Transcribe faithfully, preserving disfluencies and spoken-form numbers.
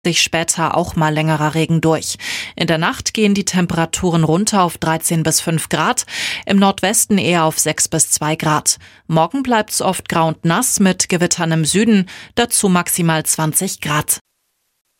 sich später auch mal längerer Regen durch. In der Nacht gehen die Temperaturen runter auf dreizehn bis fünf Grad, im Nordwesten eher auf sechs bis zwei Grad. Morgen bleibt's oft grau und nass mit Gewittern im Süden, dazu maximal zwanzig Grad.